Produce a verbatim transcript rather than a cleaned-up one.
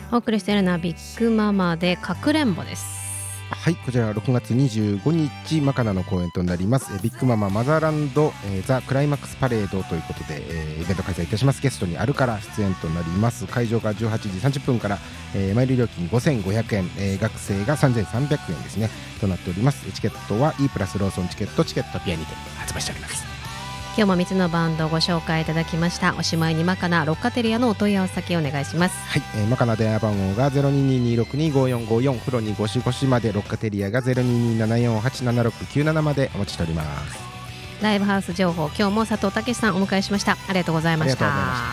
お送りしているのはビッグママでかくれんぼです。 はい、こちらはろくがつにじゅうごにちマカナの公演となります。えビッグマママザーランド、えー、ザ・クライマックスパレードということで、えーイベント開催いたします。ゲストにあるから出演となります。会場がじゅうはちじさんじゅっぷんから、えー、前売り料金ごせんごひゃくえん、えー学生がさんぜんさんびゃくえんですねとなっております。チケットは E プラスローソンチケットチケットピアにて発売しております。 今日もみっつのバンドをご紹介いただきました。おしまいにマカナロッカテリアのお問い合わせ先お願いします。 はい、えーマカナ電話番号が ゼロにににろくにごよんごよん、フロにゴシゴシまで、ロッカテリアが ゼロににななよんはちななろくきゅうなな までお待ちしております。 ライブハウス情報、今日も佐藤健さんお迎えしました。ありがとうございましありがとうございました。 た。